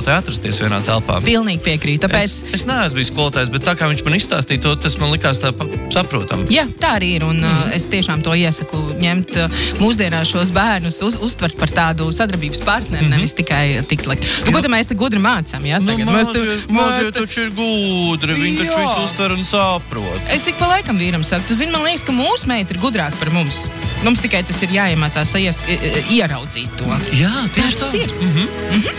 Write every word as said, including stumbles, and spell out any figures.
skolotāju atrasties vienā telpā. Pilnīgi piekrīt, tāpēc... Es, es neesmu bijis skolotājs, bet tā kā viņš man izstāstīja to, tas man likās tā saprotam. Jā, tā arī ir, un mm-hmm. es tiešām to iesaku ņemt mūsdienās šos bērnus, uz, uztvert par tādu sadarbības partneri, mm-hmm. nevis tikai tikt likt. Nu, ko tad mēs te gudri mācām, jā? Nu, Tagad? māzie, tu, māzie tu... taču ir gudri, viņi taču visu uztver un saprot. Es tik pa laikam vīram saku, tu zini, man liekas, ka mūsu meita ir gudrāka par mums. Mums tikai tas ir jāiemācās ies, ieraudzīt to. Jā, tieši tā. Tas ir. Mm-hmm. Mm-hmm.